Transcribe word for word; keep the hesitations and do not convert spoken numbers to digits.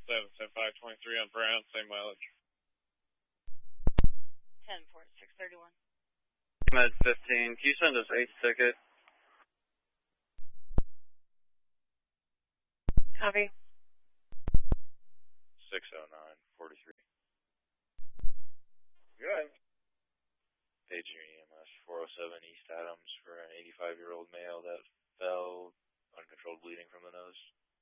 seven seven five twenty-three on Brown, same mileage. ten four six thirty-one. Med fifteen, can you send us eighth ticket? Copy. six oh nine forty-three. Good. Paging your E M S four oh seven East Adams for an eighty-five-year-old male that fell, uncontrolled bleeding from the nose.